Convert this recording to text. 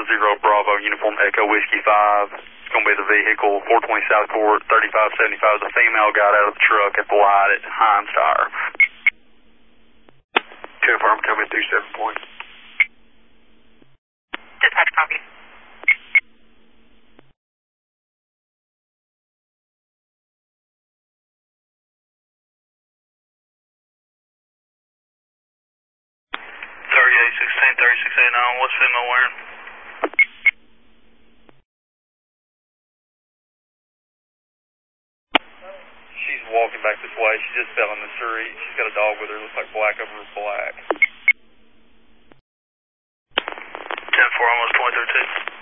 Bravo, Uniform Echo Whiskey 5. It's going to be the vehicle, 420 Southport, 3575. The female got out of the truck at the light at Heinz Tire. Confirm, coming through 7 points. Dispatch copy. What's female wearing? She's walking back this way. She just fell in the street. She's got a dog with her. Looks like black over black. 10-4, almost 23-2.